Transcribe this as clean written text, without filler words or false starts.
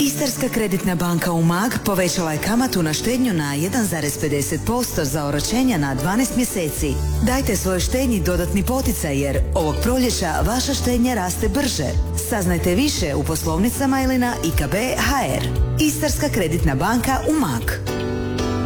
Istarska kreditna banka Umag povećala je kamatu na štednju na 1,50% za oročenja na 12 mjeseci. Dajte svojoj štednji dodatni poticaj jer ovog proljeća vaša štednja raste brže. Saznajte više u poslovnicama ili na IKB HR. Istarska kreditna banka Umag.